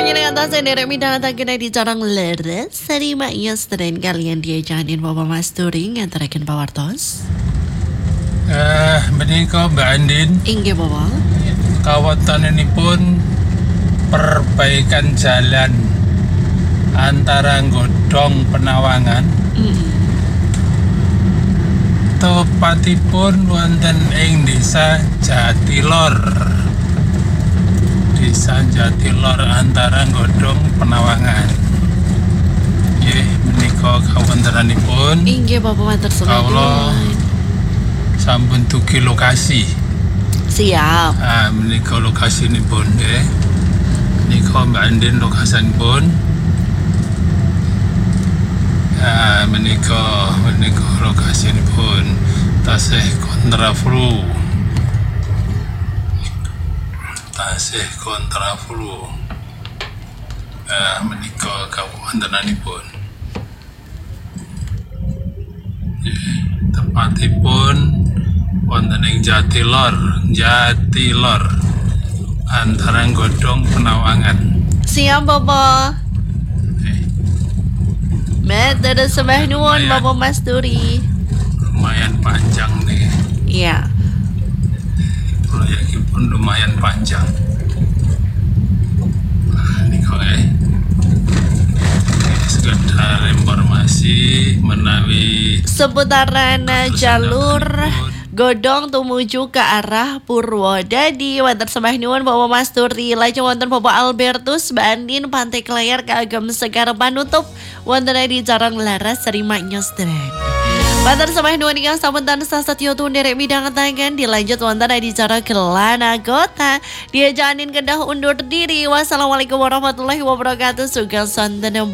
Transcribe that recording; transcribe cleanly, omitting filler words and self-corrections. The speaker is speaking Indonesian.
Panjenengan tas sendiri midang kena di jarang leres. Sarima iya seren kalian dia janin Bapak Mas Turing yang terakhir pawartos. Menika Mbak Andin, Inggih Bapak. kawatanipun perbaikan jalan antara Godong Penawangan tepatipun wonten ing Desa Jatilor. Desa Jatilor antara Godong Penawangan. Nggih, menika kawontenanipun Inggih Bapak matur kawula suwun. sampun dugi lokasi. Siap. Menika lokasinipun nggih. Menika Mbak Andin lokasinipun. Menika lokasinipun tasih kontraflow. Menika kawontenanipun. Tepatipun wonten ing Jatilor antara Godong Penawangan. Siap Bapak. Matur sembah nuwun Lumayan. Bapak Mas Turi. Lumayan panjang nih, Iya. proyekipun lumayan panjang. Ini kok sekedar informasi menawi Seputaran jalur Godong tumuju ke arah Purwodadi. Wonten sembah nuwun Bapak Mas Turi. Lajeng wonten Bapak Albertus Mbak Andin Pantai Klayar kagem Segar panutup wonten di Jarang Laras Serima Nyostren. Matur sembah nuwun ingkang sampun tansah setya tunderek midang tangan dilanjut wonten di Jarang Kelana Kota. Dia janin kedah undur diri. Wassalamualaikum warahmatullahi wabarakatuh. Sugeng sonten